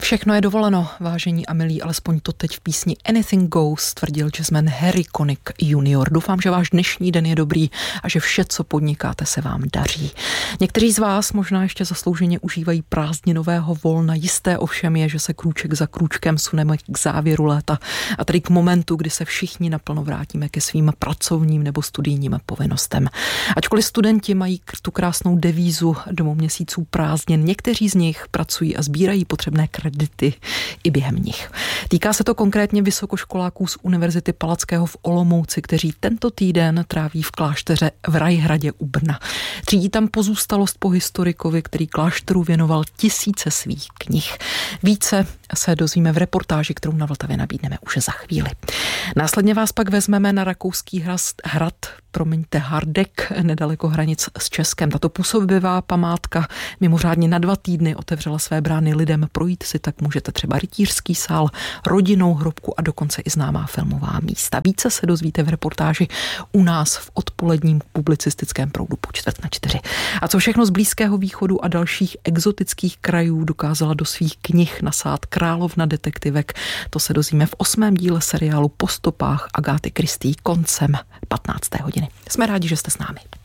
Všechno je dovoleno, vážení a milí, alespoň to teď v písni Anything Goes tvrdil jazzman Harry Connick Jr. Doufám, že váš dnešní den je dobrý a že vše, co podnikáte, se vám daří. Někteří z vás možná ještě zaslouženě užívají prázdninového volna. Jisté ovšem je, že se krůček za krůčkem suneme k závěru léta a tedy k momentu, kdy se všichni naplno vrátíme ke svým pracovním nebo studijním povinnostem. Ačkoliv studenti mají tu krásnou devízu 2 měsíců prázdnin, někteří z nich pracují a sbírají potřebné kredity i během nich. Týká se to konkrétně vysokoškoláků z Univerzity Palackého v Olomouci, kteří tento týden tráví v klášteře v Rajhradě u Brna. Třídí tam pozůstalost po historikovi, který klášteru věnoval tisíce svých knih. Více se dozvíme v reportáži, kterou na Vltavě nabídneme už za chvíli. Následně vás pak vezmeme na rakouský hrad Hardek, nedaleko hranic s Českem. Tato působivá památka mimořádně na 2 týdny otevřela své brány lidem. Projít si tak můžete třeba rytířský sál, rodinnou hrobku a dokonce i známá filmová místa. Více se dozvíte v reportáži u nás v odpoledním publicistickém proudu po 3:45. A co všechno z Blízkého východu a dalších exotických krajů dokázala do svých knih nasát královna detektivek, to se dozvíme v 8. díle seriálu Po stopách Agáty Christie koncem 15. hodiny. Jsme rádi, že jste s námi.